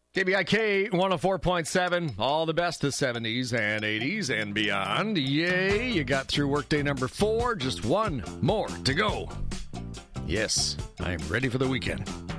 KBIK 104.7, all the best of 70s and 80s and beyond. Yay, you got through workday number 4, just one more to go. Yes, I'm ready for the weekend.